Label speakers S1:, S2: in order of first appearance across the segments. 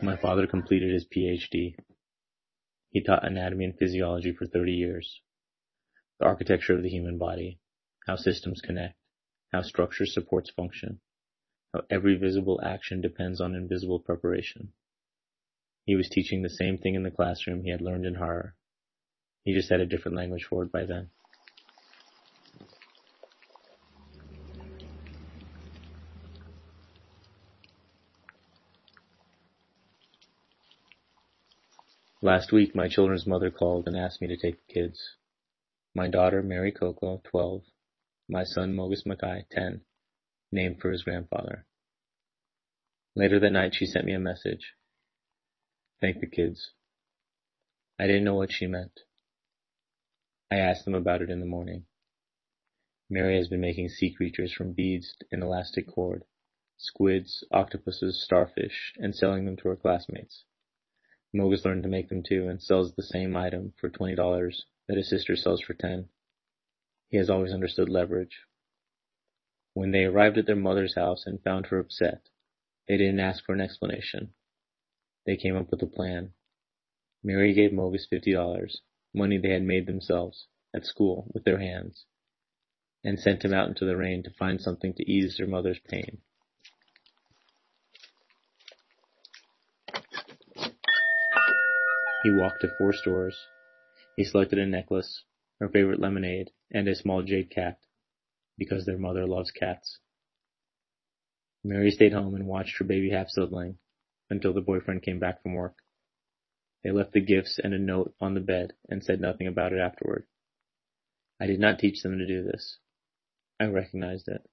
S1: My father completed his PhD. He taught anatomy and physiology for 30 years. The architecture of the human body, how systems connect, how structure supports function, how every visible action depends on invisible preparation. He was teaching the same thing in the classroom he had learned in horror. He just had a different language for it by then. Last week, my children's mother called and asked me to take the kids. My daughter, Mary Coco, 12. My son, Mogus Mackay, 10. Named for his grandfather. Later that night, she sent me a message. Thank the kids. I didn't know what she meant. I asked them about it in the morning. Mary has been making sea creatures from beads and elastic cord, squids, octopuses, starfish, and selling them to her classmates. Mogus learned to make them too and sells the same item for $20 that his sister sells for $10. He has always understood leverage. When they arrived at their mother's house and found her upset, they didn't ask for an explanation. They came up with a plan. Mary gave Mogus $50, money they had made themselves, at school, with their hands, and sent him out into the rain to find something to ease their mother's pain. He walked to 4 stores. He selected a necklace, her favorite lemonade, and a small jade cat, because their mother loves cats. Mary stayed home and watched her baby half-sibling until the boyfriend came back from work. They left the gifts and a note on the bed and said nothing about it afterward. I did not teach them to do this. I recognized it.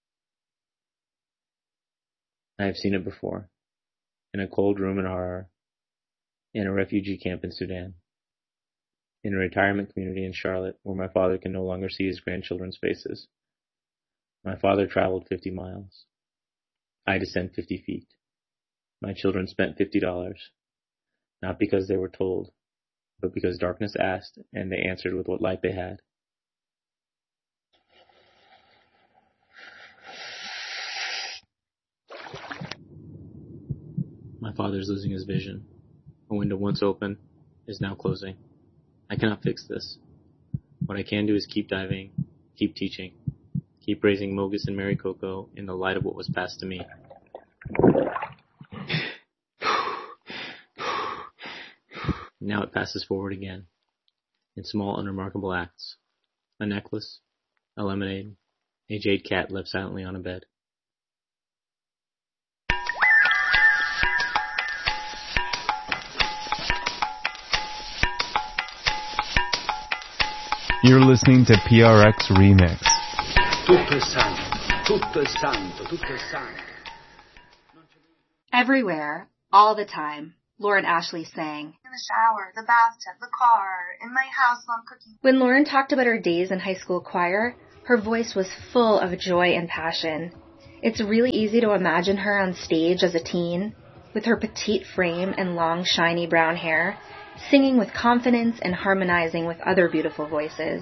S1: I have seen it before, in a cold room in horror, in a refugee camp in Sudan, in a retirement community in Charlotte where my father can no longer see his grandchildren's faces. My father traveled 50 miles. I descend 50 feet. My children spent $50, not because they were told, but because darkness asked and they answered with what light they had. My father is losing his vision. A window once open is now closing. I cannot fix this. What I can do is keep diving, keep teaching, keep raising Mogus and Mary Coco in the light of what was passed to me. Now it passes forward again, in small unremarkable acts. A necklace, a lemonade, a jade cat left silently on a bed.
S2: You're listening to PRX Remix.
S3: Tutto santo, tutto santo, tutto santo.
S4: Everywhere, all the time, Lauren Ashley sang.
S5: In the shower, the bathtub, the car, in my house while I'm cooking.
S4: When Lauren talked about her days in high school choir, her voice was full of joy and passion. It's really easy to imagine her on stage as a teen, with her petite frame and long, shiny brown hair, singing with confidence and harmonizing with other beautiful voices.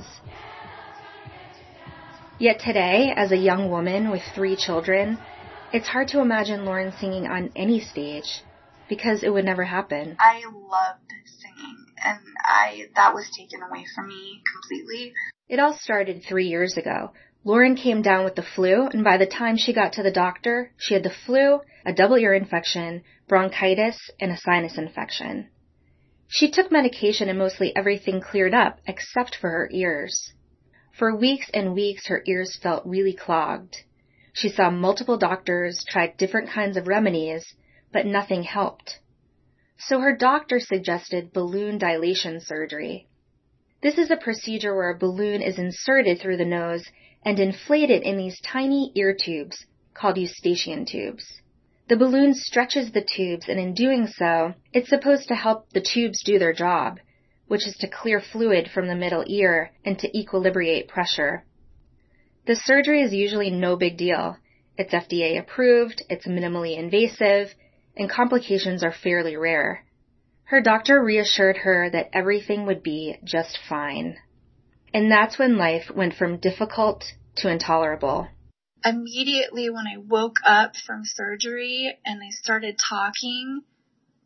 S4: Yet today, as a young woman with 3 children, it's hard to imagine Lauren singing on any stage, because it would never happen.
S5: I loved singing, and that was taken away from me completely.
S4: It all started 3 years ago. Lauren came down with the flu, and by the time she got to the doctor, she had the flu, a double ear infection, bronchitis, and a sinus infection. She took medication and mostly everything cleared up except for her ears. For weeks and weeks, her ears felt really clogged. She saw multiple doctors, tried different kinds of remedies, but nothing helped. So her doctor suggested balloon dilation surgery. This is a procedure where a balloon is inserted through the nose and inflated in these tiny ear tubes called eustachian tubes. The balloon stretches the tubes, and in doing so, it's supposed to help the tubes do their job, which is to clear fluid from the middle ear and to equilibrate pressure. The surgery is usually no big deal. It's FDA approved, it's minimally invasive, and complications are fairly rare. Her doctor reassured her that everything would be just fine. And that's when life went from difficult to intolerable.
S5: Immediately when I woke up from surgery and I started talking,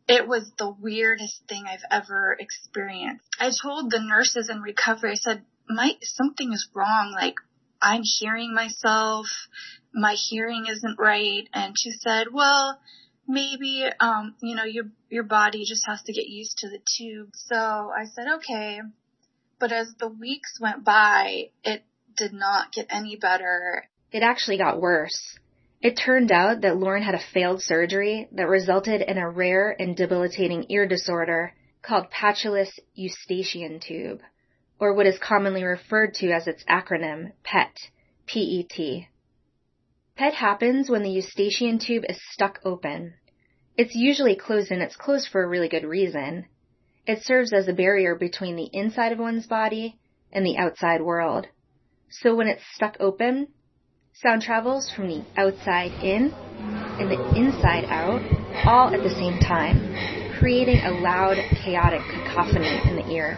S5: It was the weirdest thing I've ever experienced. I told the nurses in recovery, I said, something is wrong. Like, I'm hearing myself. My hearing isn't right. And she said, well, maybe, your body just has to get used to the tube. So I said, okay. But as the weeks went by, it did not get any better.
S4: It actually got worse. It turned out that Lauren had a failed surgery that resulted in a rare and debilitating ear disorder called patulous eustachian tube, or what is commonly referred to as its acronym, PET, P-E-T. PET happens when the eustachian tube is stuck open. It's usually closed, and it's closed for a really good reason. It serves as a barrier between the inside of one's body and the outside world. So when it's stuck open, sound travels from the outside in and the inside out, all at the same time, creating a loud, chaotic cacophony in the ear.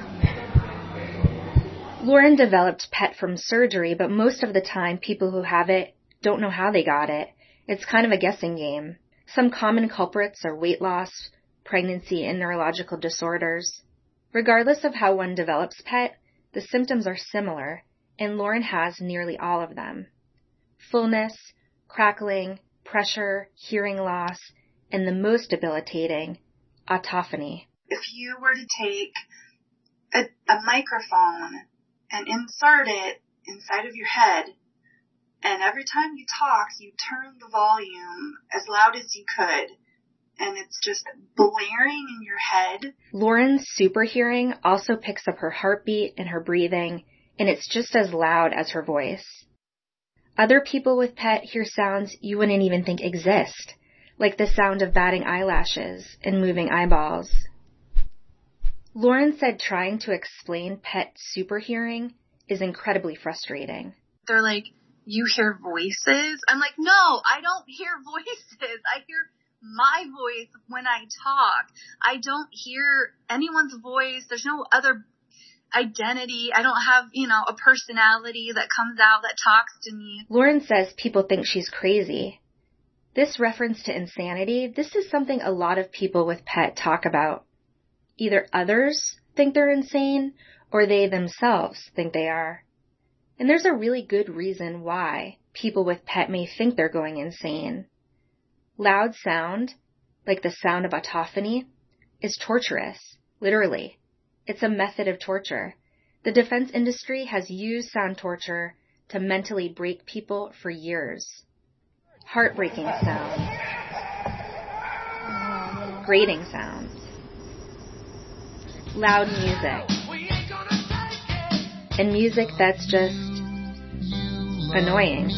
S4: Lauren developed PET from surgery, but most of the time people who have it don't know how they got it. It's kind of a guessing game. Some common culprits are weight loss, pregnancy, and neurological disorders. Regardless of how one develops PET, the symptoms are similar, and Lauren has nearly all of them. Fullness, crackling, pressure, hearing loss, and the most debilitating, autophony.
S5: If you were to take a microphone and insert it inside of your head, and every time you talk, you turn the volume as loud as you could, and it's just blaring in your head.
S4: Lauren's super hearing also picks up her heartbeat and her breathing, and it's just as loud as her voice. Other people with PET hear sounds you wouldn't even think exist, like the sound of batting eyelashes and moving eyeballs. Lauren said trying to explain PET super hearing is incredibly frustrating.
S5: They're like, you hear voices? I'm like, no, I don't hear voices. I hear my voice when I talk. I don't hear anyone's voice. There's no other identity. I don't have, a personality that comes out that talks to me.
S4: Lauren says people think she's crazy. This reference to insanity, this is something a lot of people with PET talk about. Either others think they're insane, or they themselves think they are. And there's a really good reason why people with PET may think they're going insane. Loud sound, like the sound of autophony, is torturous, literally. It's a method of torture. The defense industry has used sound torture to mentally break people for years. Heartbreaking sounds. Grating sounds. Loud music. And music that's just annoying.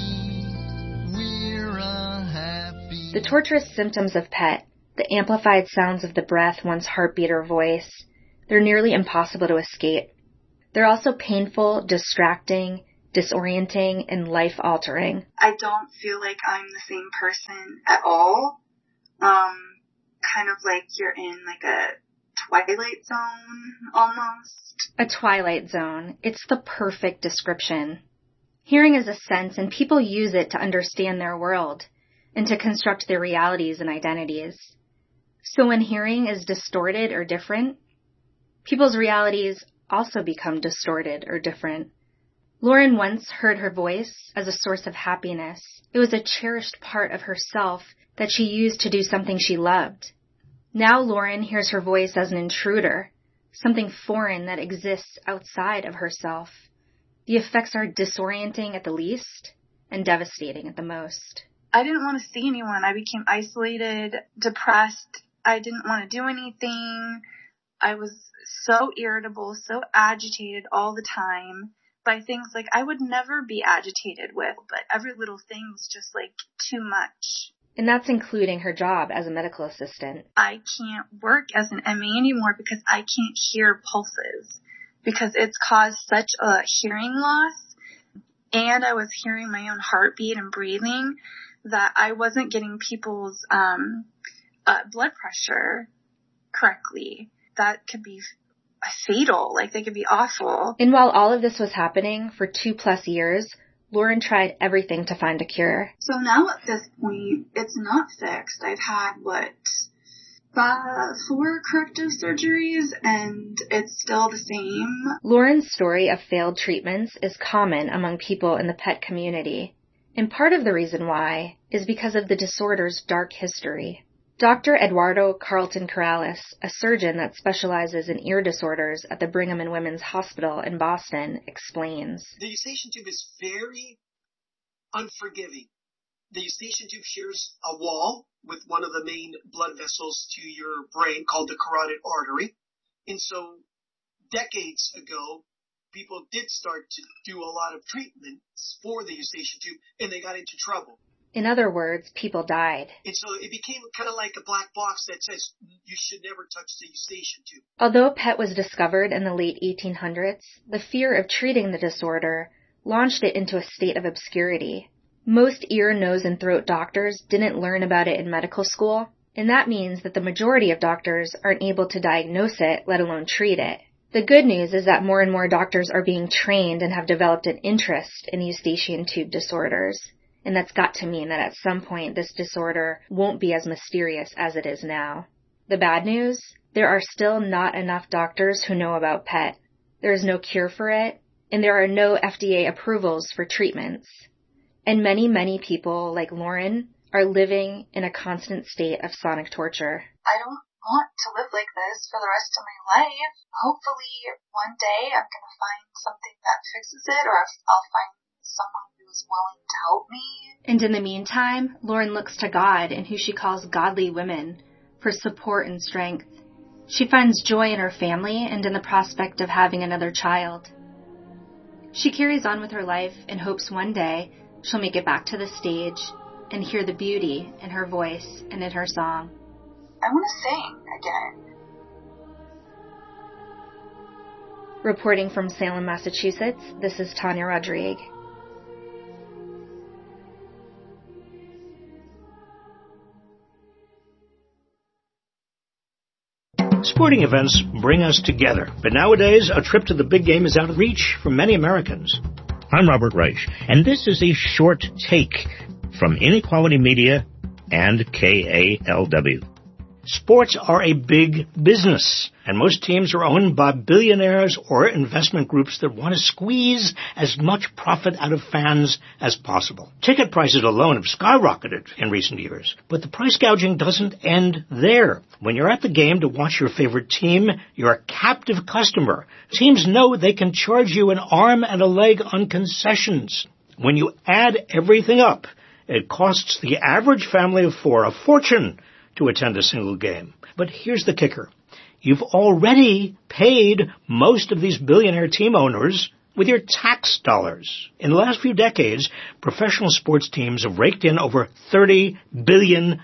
S4: The torturous symptoms of PET, the amplified sounds of the breath, one's heartbeat or voice, they're nearly impossible to escape. They're also painful, distracting, disorienting, and life-altering.
S5: I don't feel like I'm the same person at all. Kind of like you're in like a twilight zone, almost.
S4: A twilight zone. It's the perfect description. Hearing is a sense, and people use it to understand their world and to construct their realities and identities. So when hearing is distorted or different, people's realities also become distorted or different. Lauren once heard her voice as a source of happiness. It was a cherished part of herself that she used to do something she loved. Now Lauren hears her voice as an intruder, something foreign that exists outside of herself. The effects are disorienting at the least and devastating at the most.
S5: I didn't want to see anyone. I became isolated, depressed. I didn't want to do anything. I was so irritable, so agitated all the time by things like I would never be agitated with, but every little thing was just like too much.
S4: And that's including her job as a medical assistant.
S5: I can't work as an MA anymore because I can't hear pulses because it's caused such a hearing loss. And I was hearing my own heartbeat and breathing that I wasn't getting people's blood pressure correctly. That could be fatal. Like, they could be awful.
S4: And while all of this was happening for 2+ years, Lauren tried everything to find a cure.
S5: So now at this point, it's not fixed. I've had, 4 corrective surgeries, and it's still the same.
S4: Lauren's story of failed treatments is common among people in the pet community, and part of the reason why is because of the disorder's dark history. Dr. Eduardo Carlton Corrales, a surgeon that specializes in ear disorders at the Brigham and Women's Hospital in Boston, explains.
S6: The eustachian tube is very unforgiving. The eustachian tube shares a wall with one of the main blood vessels to your brain called the carotid artery. And so decades ago, people did start to do a lot of treatments for the eustachian tube, and they got into trouble.
S4: In other words, people died.
S6: And so it became kind of like a black box that says you should never touch the eustachian tube.
S4: Although PET was discovered in the late 1800s, the fear of treating the disorder launched it into a state of obscurity. Most ear, nose, and throat doctors didn't learn about it in medical school, and that means that the majority of doctors aren't able to diagnose it, let alone treat it. The good news is that more and more doctors are being trained and have developed an interest in eustachian tube disorders. And that's got to mean that at some point this disorder won't be as mysterious as it is now. The bad news? There are still not enough doctors who know about PET. There is no cure for it, and there are no FDA approvals for treatments. And many, many people, like Lauren, are living in a constant state of sonic torture.
S5: I don't want to live like this for the rest of my life. Hopefully one day I'm going to find something that fixes it, or I'll find someone who is willing to help me.
S4: And in the meantime, Lauren looks to God and who she calls godly women for support and strength. She finds joy in her family and in the prospect of having another child. She carries on with her life and hopes one day she'll make it back to the stage and hear the beauty in her voice and in her song.
S5: I want to sing again.
S4: Reporting from Salem, Massachusetts, this is Tanya Rodrigue.
S7: Sporting events bring us together, but nowadays a trip to the big game is out of reach for many Americans.
S8: I'm Robert Reich, and this is a short take from Inequality Media and KALW.
S7: Sports are a big business, and most teams are owned by billionaires or investment groups that want to squeeze as much profit out of fans as possible. Ticket prices alone have skyrocketed in recent years, but the price gouging doesn't end there. When you're at the game to watch your favorite team, you're a captive customer. Teams know they can charge you an arm and a leg on concessions. When you add everything up, it costs the average family of 4 a fortune to attend a single game. But here's the kicker. You've already paid most of these billionaire team owners with your tax dollars. In the last few decades, professional sports teams have raked in over $30 billion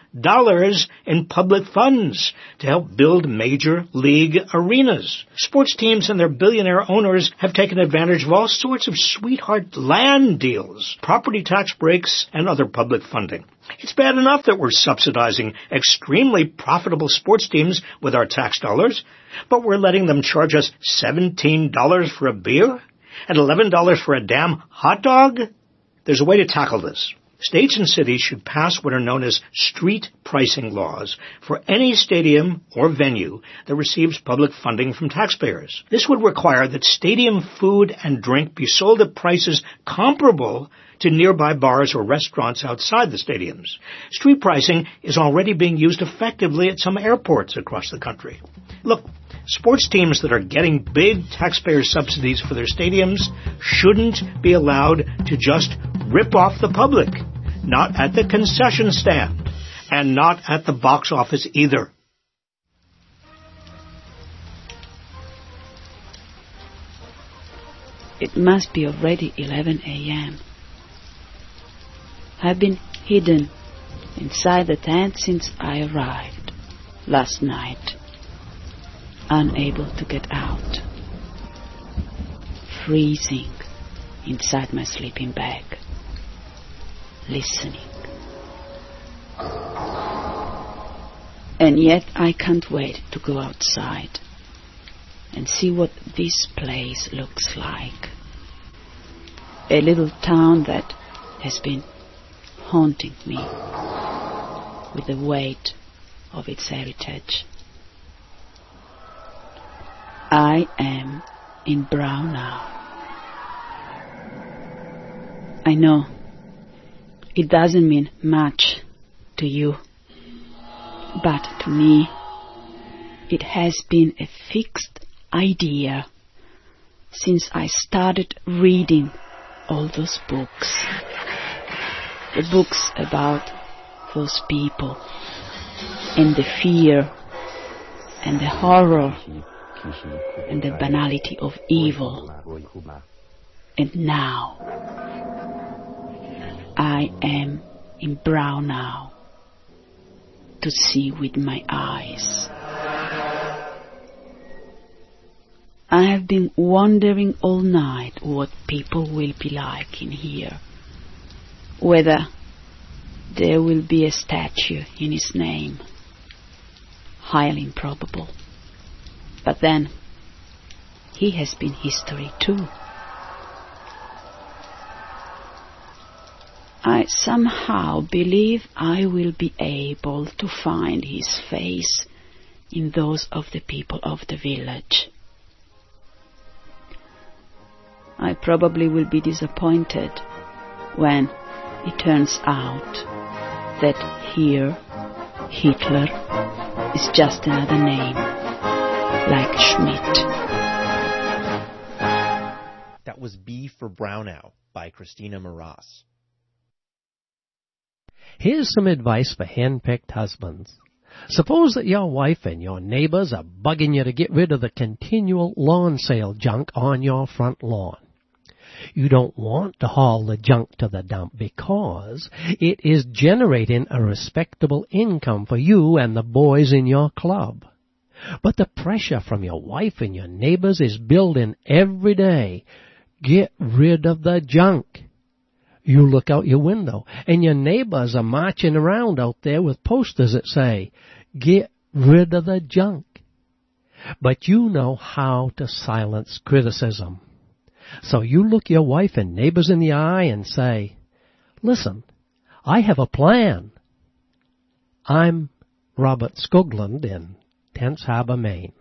S7: in public funds to help build major league arenas. Sports teams and their billionaire owners have taken advantage of all sorts of sweetheart land deals, property tax breaks, and other public funding. It's bad enough that we're subsidizing extremely profitable sports teams with our tax dollars, but we're letting them charge us $17 for a beer and $11 for a damn hot dog? There's a way to tackle this. States and cities should pass what are known as street pricing laws for any stadium or venue that receives public funding from taxpayers. This would require that stadium food and drink be sold at prices comparable to nearby bars or restaurants outside the stadiums. Street pricing is already being used effectively at some airports across the country. Look, sports teams that are getting big taxpayer subsidies for their stadiums shouldn't be allowed to just rip off the public. Not at the concession stand, and not at the box office either.
S9: It must be already 11 a.m. I've been hidden inside the tent since I arrived last night, unable to get out, freezing inside my sleeping bag, listening. And yet I can't wait to go outside and see what this place looks like. A little town that has been haunting me with the weight of its heritage. I am in Braunau. I know it doesn't mean much to you, but to me it has been a fixed idea since I started reading all those books. The books about those people and the fear and the horror and the banality of evil. And now I am in Braunau to see with my eyes. I have been wondering all night what people will be like in here, whether there will be a statue in his name. Highly improbable. But then, he has been history too. I somehow believe I will be able to find his face in those of the people of the village. I probably will be disappointed when it turns out that here Hitler is just another name, like Schmidt.
S10: That was B for Braunau by Christina Moras.
S11: Here's some advice for hand-picked husbands. Suppose that your wife and your neighbors are bugging you to get rid of the continual lawn sale junk on your front lawn. You don't want to haul the junk to the dump because it is generating a respectable income for you and the boys in your club. But the pressure from your wife and your neighbors is building every day. Get rid of the junk. You look out your window and your neighbors are marching around out there with posters that say, "Get rid of the junk." But you know how to silence criticism. So you look your wife and neighbors in the eye and say, "Listen, I have a plan." I'm Robert Skoglund in Tense Harbor, Maine.